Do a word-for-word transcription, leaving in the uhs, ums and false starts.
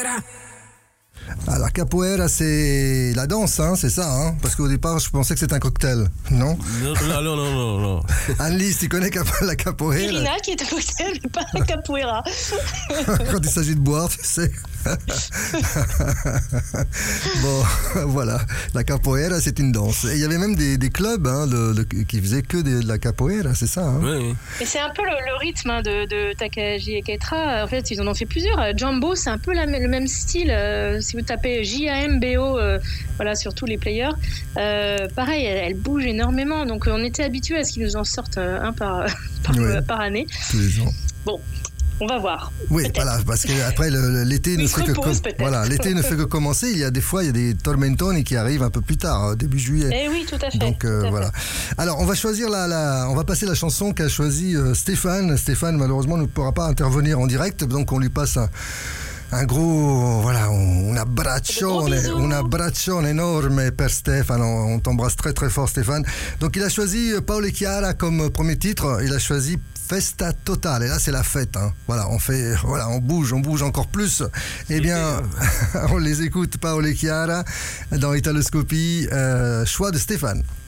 capoeira. Ah, la capoeira, c'est la danse, hein, c'est ça, hein? Parce qu'au départ, je pensais que c'était un cocktail, non? Non, non, non, non, non, non. Anne-Lise, tu connais cap- la capoeira? Irina qui est un cocktail, mais pas un capoeira. Quand il s'agit de boire, tu sais. Bon, voilà. La capoeira, c'est une danse. Et il y avait même des, des clubs hein, de, de, qui faisaient que de, de la capoeira, c'est ça, hein? Oui. Et c'est un peu le, le rythme hein, de, de Takahashi et Keitra. En fait, ils en ont fait plusieurs. Jumbo, c'est un peu la, le même style. Euh, si vous tapez J A M B O, euh, voilà, sur tous les players, euh, pareil, elle, elle bouge énormément. Donc, on était habitués à ce qu'ils nous en sortent euh, un par, par, Ouais. par année. Tous les ans. Bon, on va voir. Oui, Peut-être. voilà, parce que après le- le- l'été ne Il fait se que repose, com- peut-être. voilà, l'été ne fait que commencer. Il y a des fois, il y a des tormentoni qui arrivent un peu plus tard, euh, début juillet. Eh oui, tout à fait. Donc euh, tout à voilà. fait. Alors on va choisir la, la, on va passer la chanson qu'a choisi euh, Stéphane. Stéphane malheureusement ne pourra pas intervenir en direct, donc on lui passe un, un gros, voilà, un abbraccione, Des gros bisous. un abbraccione énorme per Stéphane. On, on t'embrasse très très fort Stéphane. Donc il a choisi Paolo et Chiara comme premier titre. Il a choisi Festa Totale. Et là c'est la fête. Hein. Voilà, on fait, voilà, on bouge, on bouge encore plus. Eh bien, on les écoute Paolo et Chiara dans Italoscopie. Euh, choix de Stéphane.